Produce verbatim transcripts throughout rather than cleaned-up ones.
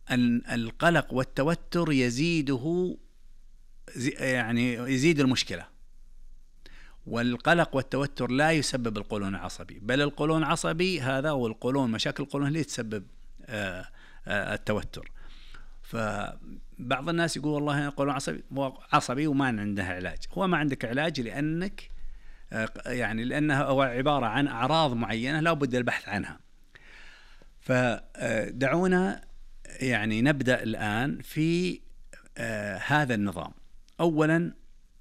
أن القلق والتوتر يزيده يعني يزيد المشكلة، والقلق والتوتر لا يسبب القولون العصبي، بل القولون العصبي هذا والقولون مشاكل القولون اللي تسبب التوتر. فبعض الناس يقول والله القولون عصبي عصبي وما عنده علاج. هو ما عندك علاج لأنك يعني لأنها هو عبارة عن أعراض معينة لا بد البحث عنها. فدعونا يعني نبدأ الآن في هذا النظام. أولا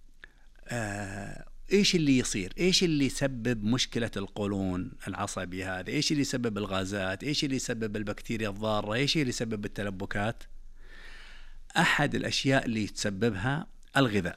إيش اللي يصير؟ إيش اللي يسبب مشكلة القولون العصبي هذا؟ إيش اللي يسبب الغازات؟ إيش اللي يسبب البكتيريا الضارة؟ إيش اللي يسبب التلبكات؟ أحد الأشياء اللي تسببها الغذاء،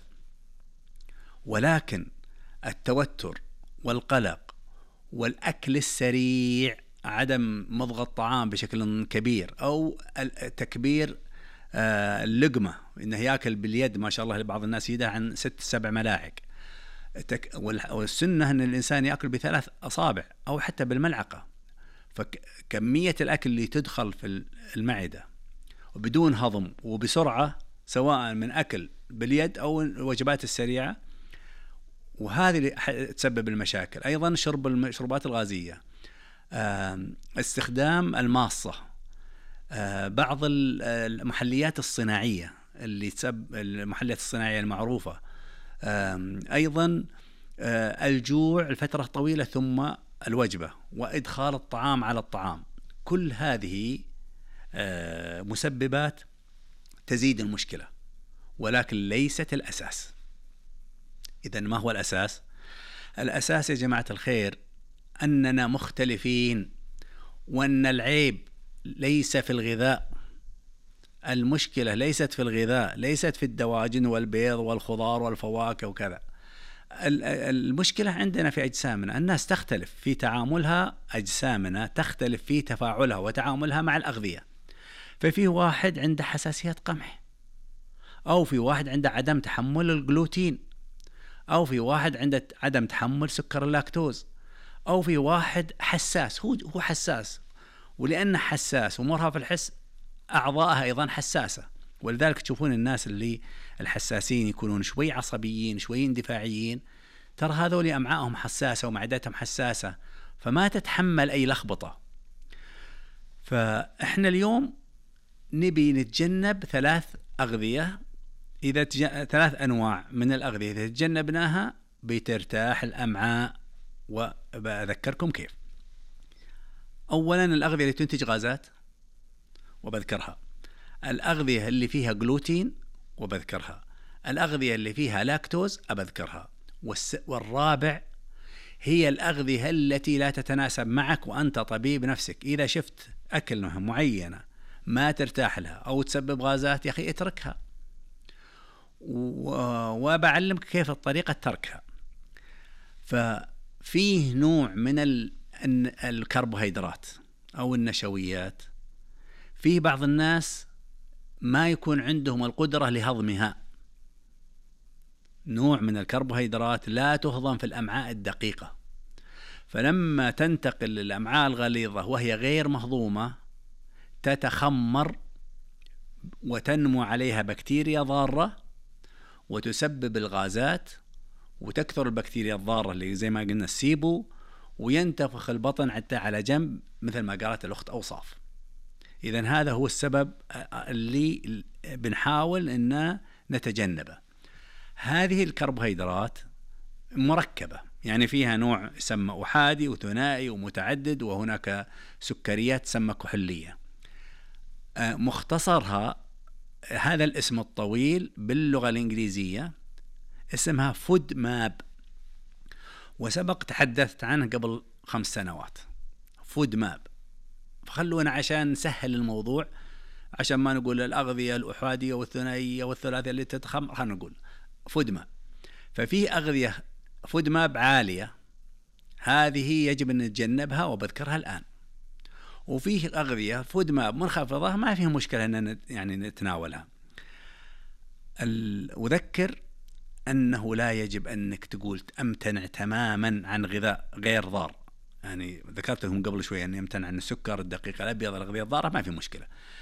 ولكن التوتر والقلق والأكل السريع، عدم مضغ الطعام بشكل كبير أو تكبير اللقمة، إنه يأكل باليد ما شاء الله لبعض الناس يده عن ست سبع ملاعق، والسنة أن الإنسان يأكل بثلاث أصابع أو حتى بالملعقة. فكمية الأكل اللي تدخل في المعدة وبدون هضم وبسرعة، سواء من أكل باليد أو الوجبات السريعة، وهذه اللي تسبب المشاكل. أيضا شرب المشروبات الغازية، استخدام الماصة، بعض المحليات الصناعية اللي تسبب المحليات الصناعية المعروفة، أيضا الجوع لفترة طويلة ثم الوجبة، وإدخال الطعام على الطعام. كل هذه مسببات تزيد المشكلة، ولكن ليست الأساس. إذن ما هو الأساس؟ الأساس يا جماعة الخير أننا مختلفين، وأن العيب ليس في الغذاء. المشكلة ليست في الغذاء، ليست في الدواجن والبيض والخضار والفواكه وكذا. المشكلة عندنا في أجسامنا. الناس تختلف في تعاملها، أجسامنا تختلف في تفاعلها وتعاملها مع الأغذية. ففي واحد عنده حساسية قمح، أو في واحد عنده عدم تحمل الجلوتين، أو في واحد عنده عدم تحمل سكر اللاكتوز، أو في واحد حساس. هو هو حساس، ولأنه حساس ومرهف الحس أعضائها أيضا حساسة. ولذلك تشوفون الناس اللي الحساسين يكونون شوي عصبيين شوي اندفاعيين، ترى هذول أمعائهم حساسة ومعدتهم حساسة، فما تتحمل أي لخبطة. فإحنا اليوم نبي نتجنب ثلاث أغذية. إذا تج... ثلاث أنواع من الأغذية إذا تجنبناها بترتاح الأمعاء، وبذكركم كيف. أولا الأغذية اللي تنتج غازات وبذكرها، الأغذية اللي فيها جلوتين وبذكرها، الأغذية اللي فيها لاكتوز أبذكرها، والس... والرابع هي الأغذية التي لا تتناسب معك وأنت طبيب نفسك. إذا شفت أكل معينة ما ترتاح لها أو تسبب غازات، يا أخي اتركها، و... وبعلمك كيف الطريقة تركها. ففيه نوع من ال... الكربوهيدرات أو النشويات، فيه بعض الناس ما يكون عندهم القدرة لهضمها. نوع من الكربوهيدرات لا تهضم في الأمعاء الدقيقة، فلما تنتقل للأمعاء الغليظة وهي غير مهضومة تتخمر وتنمو عليها بكتيريا ضارة وتسبب الغازات، وتكثر البكتيريا الضارة اللي زي ما قلنا السيبو، وينتفخ البطن حتى على جنب مثل ما قالت الأخت أوصاف. إذن هذا هو السبب اللي بنحاول أن نتجنبه. هذه الكربوهيدرات مركبة، يعني فيها نوع يسمى أحادي وثنائي ومتعدد، وهناك سكريات تسمى كحولية. مختصرها هذا الاسم الطويل باللغة الإنجليزية اسمها فود ماب، وسبق تحدثت عنه قبل خمس سنوات. فود ماب، فخلونا عشان نسهل الموضوع، عشان ما نقول الأغذية الأحادية والثنائية والثلاثية اللي تتخمر، خلينا نقول فود ماب. ففي أغذية فود ماب عالية، هذه يجب أن نتجنبها وبذكرها الآن. وفيه أغذية فود ماب منخفضة ما فيه مشكلة أن يعني نتناولها. وذكر أنه لا يجب أنك تقول أمتنع تماما عن غذاء غير ضار. يعني ذكرت لهم قبل شوي أن يمتنع عن السكر، الدقيق الأبيض، الأغذية الضارة، ما في مشكلة.